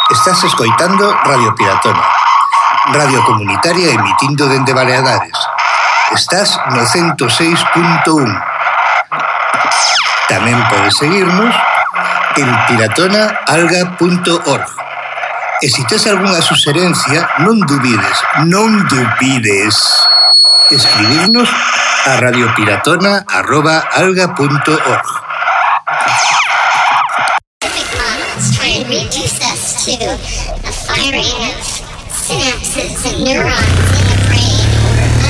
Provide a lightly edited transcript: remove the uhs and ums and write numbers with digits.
Estás escoitando Radio Piratona, radio comunitaria emitindo dende Baleares. Estás no 106.1. Tamén podes seguirnos en piratonaalga.org. E se tes algunha suxerencia, non dubides escribirnos a radiopiratona@alga.org. Reduce us to the firing of synapses and neurons in the brain or